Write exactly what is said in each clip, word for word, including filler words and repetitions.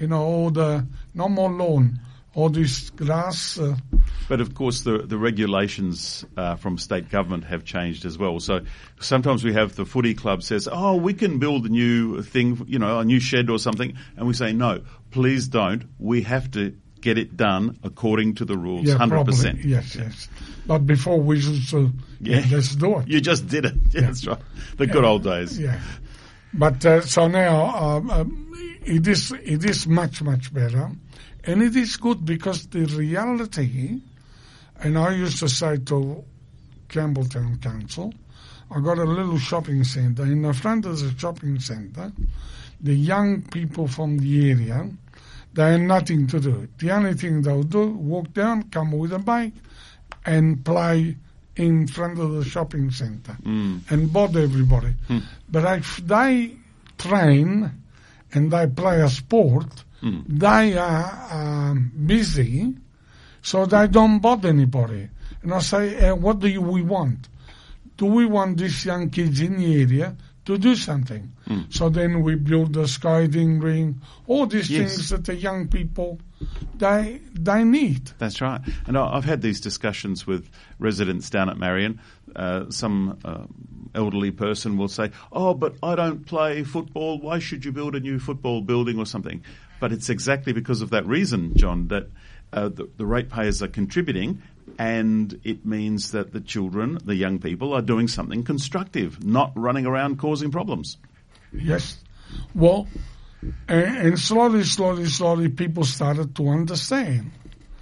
You know, all the, no more lawn, all this grass. Uh, But of course, the the regulations uh, from state government have changed as well. So sometimes we have the footy club says, "Oh, we can build a new thing, you know, a new shed or something," and we say, "No, please don't. We have to get it done according to the rules, yeah, one hundred percent." Probably. Yes, yes. But before we used to, Yeah. yeah, let's do it. You just did it. Yeah, Yeah. that's right. The good Yeah. old days. Yeah. But uh, so now um, um, it is it is much much better, and it is good because the reality. And I used to say to Campbelltown Council, I got a little shopping centre. In the front of the shopping centre, the young people from the area, they have nothing to do. The only thing they'll do, walk down, come with a bike, and play in front of the shopping centre Mm. and bother everybody. Mm. But if they train and they play a sport, Mm. they are um, busy, so they don't bother anybody. And I say, uh, what do you, we want? Do we want these young kids in the area to do something? Mm. So then we build the skating ring, all these Yes. things that the young people, they they need. That's right. And I- I've had these discussions with residents down at Marion. Uh, some uh, elderly person will say, "Oh, but I don't play football. Why should you build a new football building or something?" But it's exactly because of that reason, John, that uh, the, the ratepayers are contributing, and it means that the children, the young people, are doing something constructive, not running around causing problems. Yes. Well, and, and slowly, slowly, slowly, people started to understand.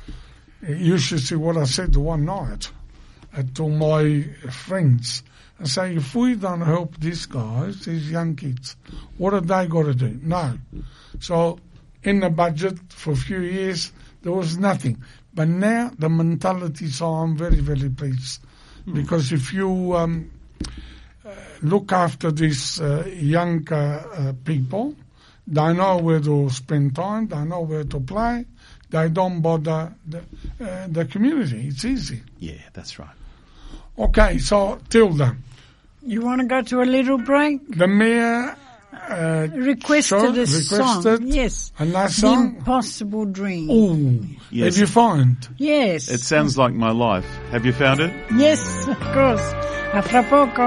You should see what I said one night uh, to my friends. I say, if we don't help these guys, these young kids, what are they got to do? No. So in the budget for a few years, there was nothing. But now the mentality, so I'm very, very pleased. Mm. Because if you um, uh, look after these uh, young uh, uh, people, they know where to spend time, they know where to play, they don't bother the, uh, the community. It's easy. Yeah, that's right. Okay, so Tilda. You want to go to a little break? The mayor uh, requested showed, a requested song. Yes. A nice The song. Impossible Dream. Oh, Yes. have you found? Yes. It sounds like my life. Have you found it? Yes, of course. A fra poco.